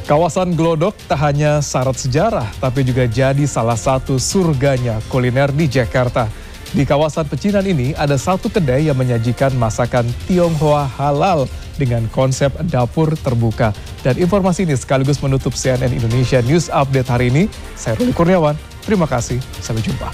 Kawasan Glodok tak hanya syarat sejarah, tapi juga jadi salah satu surganya kuliner di Jakarta. Di kawasan pecinan ini ada satu kedai yang menyajikan masakan Tionghoa halal dengan konsep dapur terbuka. Dan informasi ini sekaligus menutup CNN Indonesia News Update hari ini. Saya Ruli Kurniawan, terima kasih, sampai jumpa.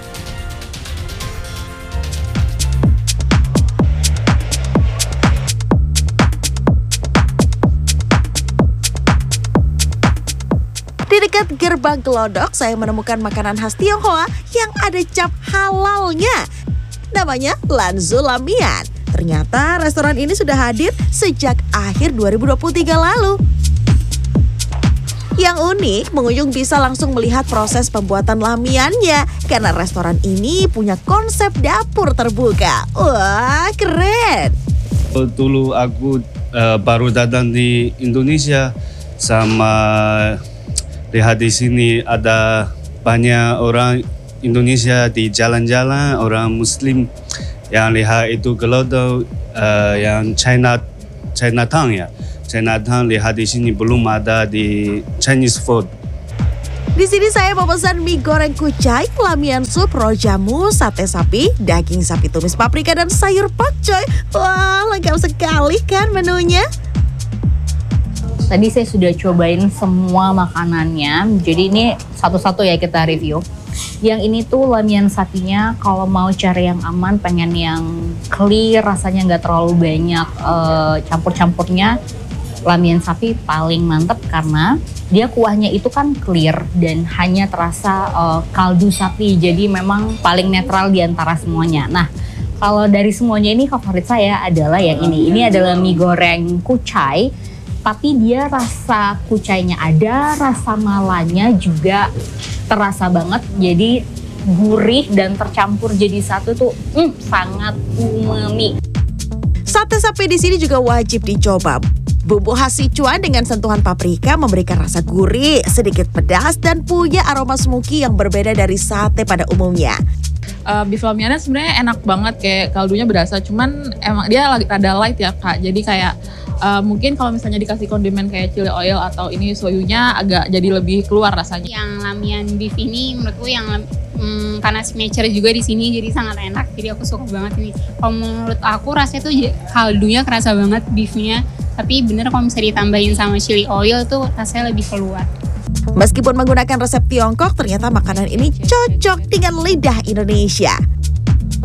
Di dekat gerbang Glodok, saya menemukan makanan khas Tionghoa yang ada cap halalnya. Namanya Lanzo Lamian. Ternyata restoran ini sudah hadir sejak akhir 2023 lalu. Yang unik, pengunjung bisa langsung melihat proses pembuatan lamiannya karena restoran ini punya konsep dapur terbuka. Wah, keren! Dulu aku baru datang di Indonesia sama lihat di sini ada banyak orang Indonesia di jalan-jalan, orang Muslim yang lihat itu Glodok yang Chinatown ya. Chinatown lihat di sini belum ada di Chinese food. Di sini saya memesan mie goreng kucai, lamian sup, rojamu, sate sapi, daging sapi tumis paprika dan sayur pakcoy. Wah, lengkap sekali kan menunya. Tadi saya sudah cobain semua makanannya, jadi ini satu-satu ya kita review. Yang ini tuh lamian sapinya, kalau mau cari yang aman, pengen yang clear, rasanya nggak terlalu banyak campur-campurnya, lamian sapi paling mantep karena dia kuahnya itu kan clear dan hanya terasa kaldu sapi, jadi memang paling netral di antara semuanya. Nah, kalau dari semuanya ini favorit saya adalah yang ini. Ini adalah mie goreng kucai. Tapi dia rasa kucainya ada, rasa malanya juga terasa banget. Jadi gurih dan tercampur jadi satu tuh sangat umami. Sate sapi di sini juga wajib dicoba. Bumbu khas Sichuan dengan sentuhan paprika memberikan rasa gurih, sedikit pedas dan punya aroma smoky yang berbeda dari sate pada umumnya. Beef lamiannya sebenarnya enak banget, kayak kaldunya berasa, cuman emang dia rada light ya Kak. Jadi kayak mungkin kalau misalnya dikasih kondimen kayak chili oil atau ini soyunya agak jadi lebih keluar rasanya. Yang lamian beef ini menurutku yang karena signature juga di sini jadi sangat enak. Jadi aku suka banget ini. Kalau menurut aku rasanya tuh kaldunya kerasa banget beefnya. Tapi bener kalau misalnya ditambahin sama chili oil tuh rasanya lebih keluar. Meskipun menggunakan resep Tiongkok, ternyata makanan ini cocok dengan lidah Indonesia.